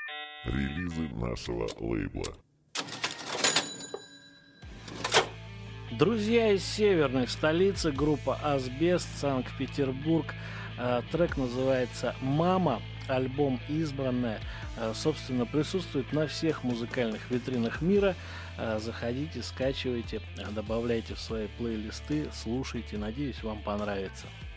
Релизы нашего лейбла. Друзья из северной столицы, группа «Асбест», Санкт-Петербург. Трек называется «Мама». Альбом «Избранная». Собственно, присутствует на всех музыкальных витринах мира. Заходите, скачивайте, добавляйте в свои плейлисты, слушайте. Надеюсь, вам понравится.